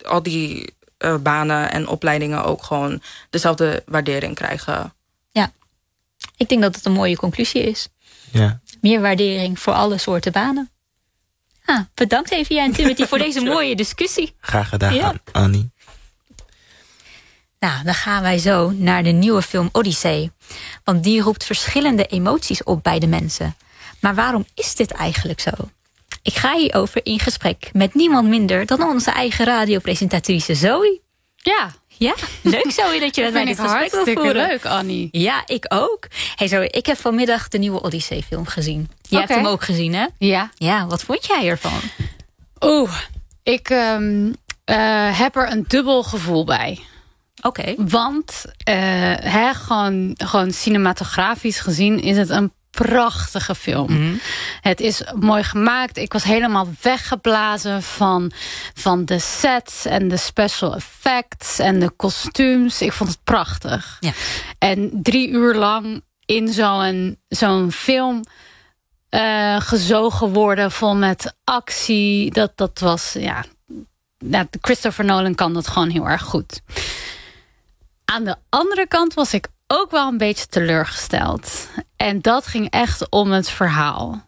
al die banen en opleidingen ook gewoon dezelfde waardering krijgen. Ja, ik denk dat het een mooie conclusie is. Ja. Meer waardering voor alle soorten banen. Bedankt Evia en Timothy voor deze mooie discussie. Graag gedaan, Annie. Nou, dan gaan wij zo naar de nieuwe film Odyssey. Want die roept verschillende emoties op bij de mensen. Maar waarom is dit eigenlijk zo? Ik ga hierover in gesprek met niemand minder dan onze eigen radiopresentatrice Zoe. Ja, leuk Zoe dat je met mij dit gesprek wil voeren. Leuk, Annie. Ja, ik ook. Hey Zoe, ik heb vanmiddag de nieuwe Odyssey-film gezien. Jij hebt hem ook gezien, hè? Ja. Ja, wat vond jij ervan? Ik heb er een dubbel gevoel bij. Oké. Want gewoon cinematografisch gezien is het een prachtige film. Mm-hmm. Het is mooi gemaakt. Ik was helemaal weggeblazen van de sets en de special effects en de kostuums. Ik vond het prachtig. Ja. En 3 uur lang in zo'n film gezogen worden vol met actie. Dat was, Christopher Nolan kan dat gewoon heel erg goed. Aan de andere kant was ik ook wel een beetje teleurgesteld. En dat ging echt om het verhaal.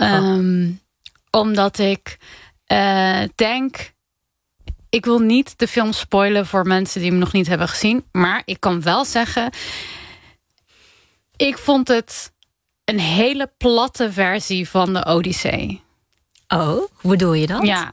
Omdat ik denk... Ik wil niet de film spoilen voor mensen die hem nog niet hebben gezien. Maar ik kan wel zeggen... Ik vond het een hele platte versie van de Odyssee. Oh, hoe bedoel je dat? Ja.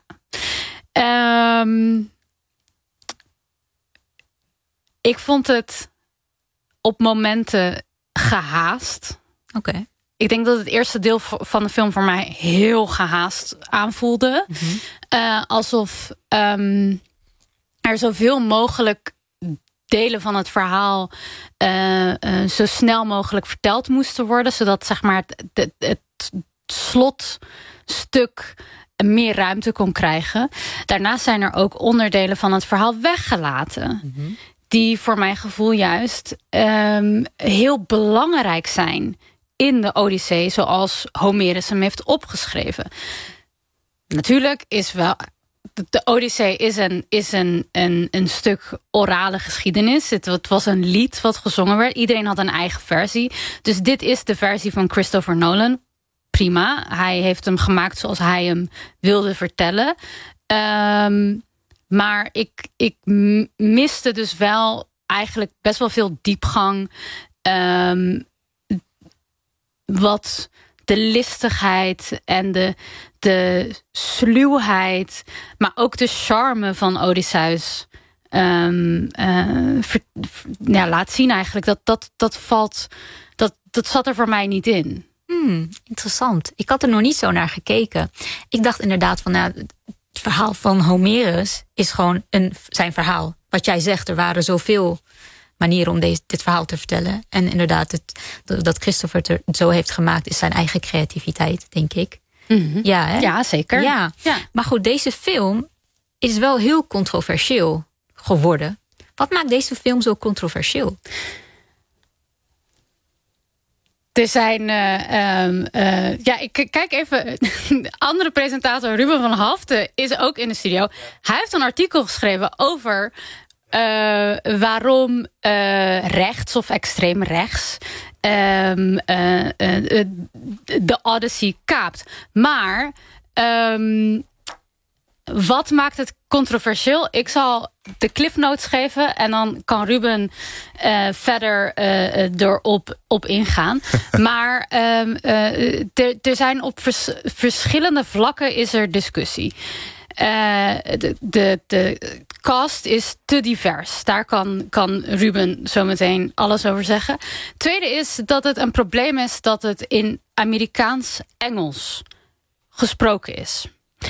Ik vond het op momenten gehaast. Oké. Ik denk dat het eerste deel van de film voor mij heel gehaast aanvoelde. Mm-hmm. Alsof er zoveel mogelijk delen van het verhaal zo snel mogelijk verteld moesten worden. Zodat zeg maar het slotstuk meer ruimte kon krijgen. Daarnaast zijn er ook onderdelen van het verhaal weggelaten. Mm-hmm. Die voor mijn gevoel juist heel belangrijk zijn in de Odyssee, zoals Homerus hem heeft opgeschreven. Natuurlijk is wel... De Odyssee is een stuk orale geschiedenis. Het was een lied wat gezongen werd. Iedereen had een eigen versie. Dus dit is de versie van Christopher Nolan. Prima. Hij heeft hem gemaakt zoals hij hem wilde vertellen. Maar ik miste dus wel eigenlijk best wel veel diepgang. Wat de listigheid en de sluwheid, maar ook de charme van Odysseus laat zien eigenlijk. Dat zat er voor mij niet in. Interessant. Ik had er nog niet zo naar gekeken. Ik dacht inderdaad van... het verhaal van Homerus is gewoon zijn verhaal. Wat jij zegt, er waren zoveel manieren om dit verhaal te vertellen. En inderdaad, dat Christopher het zo heeft gemaakt... is zijn eigen creativiteit, denk ik. Mm-hmm. Ja, hè? Ja, zeker. Ja. Maar goed, deze film is wel heel controversieel geworden. Wat maakt deze film zo controversieel? Er zijn... ik kijk even... andere presentator, Ruben van Haften, is ook in de studio. Hij heeft een artikel geschreven over... waarom rechts of extreem rechts de Odyssey kaapt. Maar wat maakt het controversieel? Ik zal de cliff notes geven en dan kan Ruben verder erop ingaan. Maar er zijn op verschillende vlakken is er discussie. De cast is te divers. Daar kan Ruben zo meteen alles over zeggen. Tweede is dat het een probleem is dat het in Amerikaans-Engels gesproken is.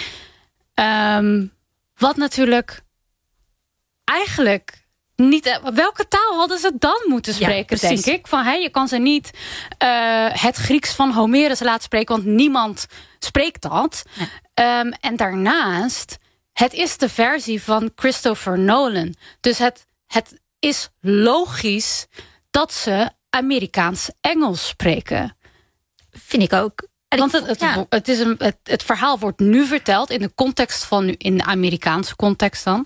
Wat natuurlijk eigenlijk niet... Welke taal hadden ze dan moeten spreken, denk ik? Je kan ze niet het Grieks van Homerus laten spreken, want niemand spreekt dat. Ja. En daarnaast, het is de versie van Christopher Nolan. Dus het is logisch dat ze Amerikaans-Engels spreken. Vind ik ook. Want het verhaal wordt nu verteld in de context van in de Amerikaanse context dan.